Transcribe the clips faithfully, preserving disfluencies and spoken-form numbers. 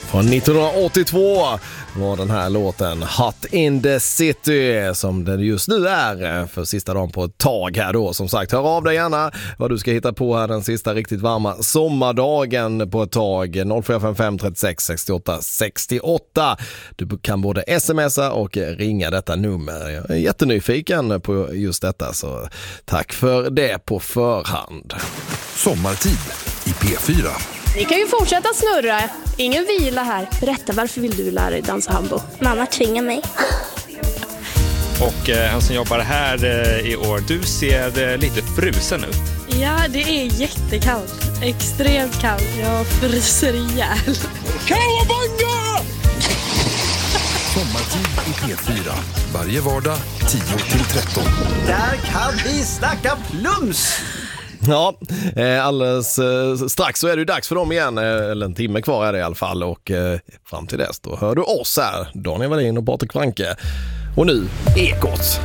Från nittonhundraåttiotvå var den här låten Hot in the City, som den just nu är för sista dagen på ett tag här då. Som sagt, hör av dig gärna vad du ska hitta på här den sista riktigt varma sommardagen på ett tag. noll fyra fem fem trettiosex sextioåtta sextioåtta. Du kan både smsa och ringa detta nummer. Jag är jättenyfiken på just detta, så tack för det på förhand. Sommartid i P fyra. Ni kan ju fortsätta snurra. Ingen vila här. Berätta, varför vill du lära dig dansa hambo? Mamma tvingar mig. Och eh, han som jobbar här eh, i år, du ser eh, lite frusen ut. Ja, det är jättekallt. Extremt kallt. Jag fryser ihjäl. Kawabanga! Sommartid i P fyra. Varje vardag tio till tretton. Där kan vi snacka plums! Ja, alldeles strax så är det ju dags för dem igen, eller en timme kvar är det i alla fall, och fram till dess då hör du oss här, Daniel Wallin och Patrik Franke. Och nu Ekot.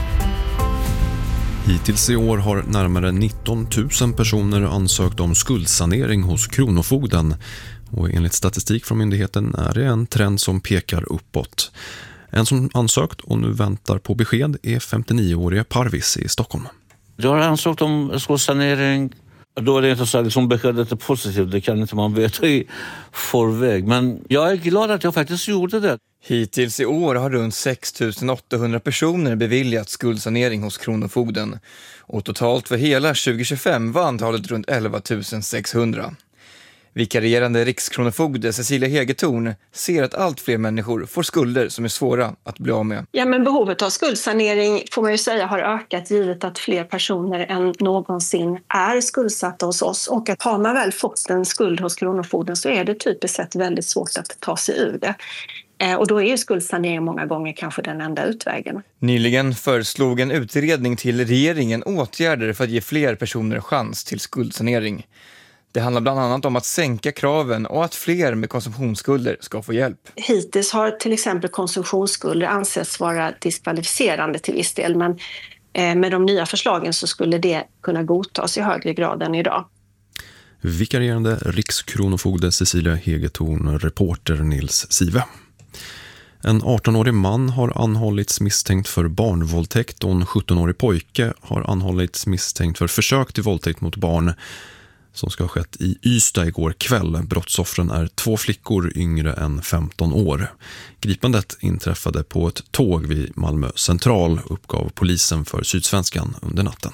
Hittills i år har närmare nitton tusen personer ansökt om skuldsanering hos Kronofogden, och enligt statistik från myndigheten är det en trend som pekar uppåt. En som ansökt och nu väntar på besked är femtionio-årige Parvis i Stockholm. Jag har ansökt om skuldsanering. Då är det inte så att liksom beskedet är positivt. Det kan inte man veta i förväg. Men jag är glad att jag faktiskt gjorde det. Hittills i år har runt sex tusen åttahundra personer beviljat skuldsanering hos Kronofogden. Och totalt för hela tjugo tjugofem var antalet runt elva tusen sexhundra. Vikarierande rikskronofogde Cecilia Hegetorn ser att allt fler människor får skulder som är svåra att bli av med. Ja, men behovet av skuldsanering får man ju säga har ökat, givet att fler personer än någonsin är skuldsatta hos oss. Och att har man väl fått en skuld hos Kronofogden så är det typiskt sett väldigt svårt att ta sig ur det. Och då är ju skuldsanering många gånger kanske den enda utvägen. Nyligen föreslog en utredning till regeringen åtgärder för att ge fler personer chans till skuldsanering. Det handlar bland annat om att sänka kraven och att fler med konsumtionsskulder ska få hjälp. Hittills har till exempel konsumtionsskulder ansetts vara diskvalificerande till viss del, men med de nya förslagen så skulle det kunna godtas i högre grad än idag. Vikarierande rikskronofogde Cecilia Hegetorn, reporter Nils Sive. En arton-årig man har anhållits misstänkt för barnvåldtäkt och en sjutton-årig pojke har anhållits misstänkt för försök till våldtäkt mot barn, som ska ha skett i Ystad igår kväll. Brottsoffren är två flickor yngre än femton år. Gripandet inträffade på ett tåg vid Malmö central, uppgav polisen för Sydsvenskan under natten.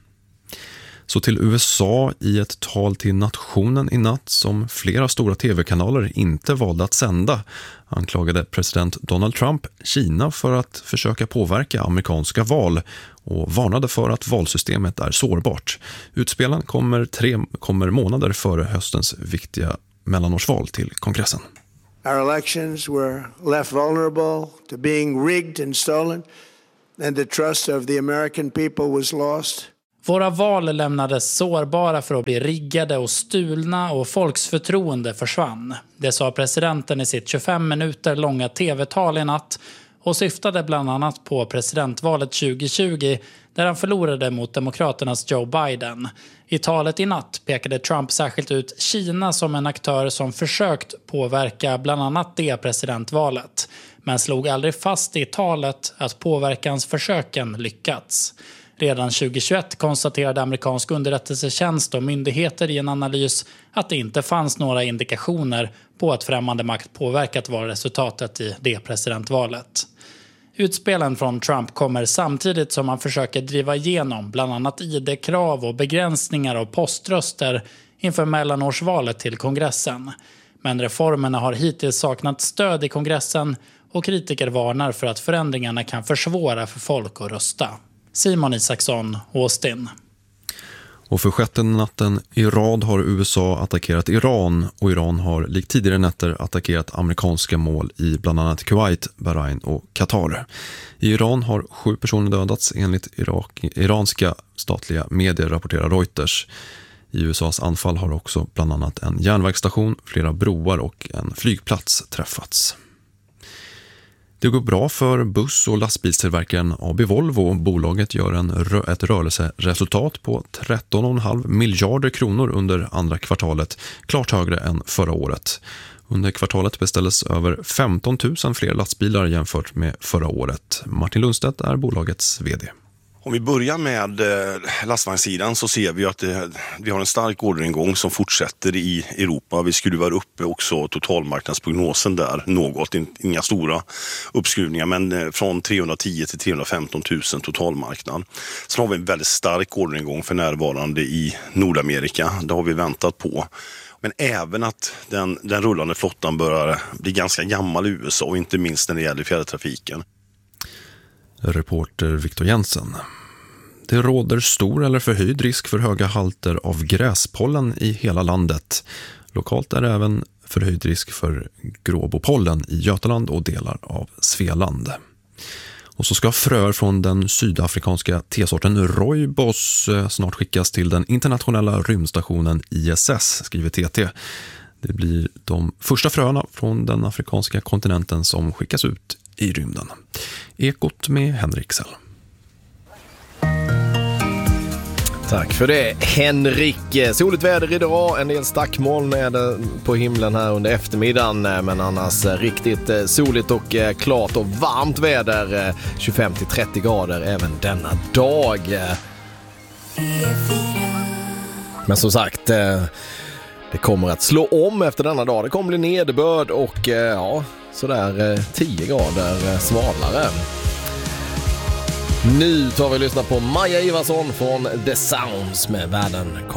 Så till U S A. I ett tal till nationen i natt som flera stora tv-kanaler inte valde att sända anklagade president Donald Trump Kina för att försöka påverka amerikanska val och varnade för att valsystemet är sårbart. Utspelen kommer, tre, kommer månader före höstens viktiga mellanårsval till kongressen. Our elections were left vulnerable to being rigged and stolen, and the trust of the American people was lost. Våra val lämnades sårbara för att bli riggade och stulna, och folks förtroende försvann. Det sa presidenten i sitt tjugofem minuter långa tv-tal i natt och syftade bland annat på presidentvalet tjugo tjugo där han förlorade mot demokraternas Joe Biden. I talet i natt pekade Trump särskilt ut Kina som en aktör som försökt påverka bland annat det presidentvalet, men slog aldrig fast i talet att påverkansförsöken lyckats. Redan tjugo tjugoett konstaterade amerikansk underrättelsetjänst och myndigheter i en analys att det inte fanns några indikationer på att främmande makt påverkat valresultatet i det presidentvalet. Utspelen från Trump kommer samtidigt som man försöker driva igenom bland annat I D-krav och begränsningar av poströster inför mellanårsvalet till kongressen. Men reformerna har hittills saknat stöd i kongressen, och kritiker varnar för att förändringarna kan försvåra för folk att rösta. Simon Isaksson, Austin. Och för sjätte natten i rad har U S A attackerat Iran, och Iran har likt tidigare nätter attackerat amerikanska mål i bland annat Kuwait, Bahrain och Qatar. I Iran har sju personer dödats enligt Irak, iranska statliga medier, rapporterar Reuters. I U S As anfall har också bland annat en järnvägsstation, flera broar och en flygplats träffats. Det går bra för buss- och lastbilstillverkaren A B Volvo. Bolaget gör en rö- ett rörelseresultat på tretton komma fem miljarder kronor under andra kvartalet, klart högre än förra året. Under kvartalet beställdes över femton tusen fler lastbilar jämfört med förra året. Martin Lundstedt är bolagets vd. Om vi börjar med lastvagnssidan så ser vi att det, vi har en stark orderingång som fortsätter i Europa. Vi skruvar upp också totalmarknadsprognosen där något, inga stora uppskruvningar, men från trehundratio till trehundrafemton tusen totalmarknad. Sen har vi en väldigt stark orderingång för närvarande i Nordamerika. Det har vi väntat på. Men även att den, den rullande flottan börjar bli ganska gammal i U S A och inte minst när det gäller fjärrtrafiken. Reporter Victor Jensen. Det råder stor eller förhöjd risk för höga halter av gräspollen i hela landet. Lokalt är det även förhöjd risk för gråbopollen i Götaland och delar av Svealand. Och så ska fröer från den sydafrikanska tesorten Rooibos snart skickas till den internationella rymdstationen I S S, skriver T T. Det blir de första fröna från den afrikanska kontinenten som skickas ut i rymden. Ekot med Henrik Sell. Tack för det, Henrik. Soligt väder idag, en del stackmoln är det på himlen här under eftermiddagen, men annars riktigt soligt och klart och varmt väder, tjugofem till trettio grader även denna dag. Men som sagt, det kommer att slå om efter denna dag. Det kommer bli nederbörd och ja, sådär tio grader svalare. Nu tar vi och lyssnar på Maja Ivarsson från The Sounds med Världen.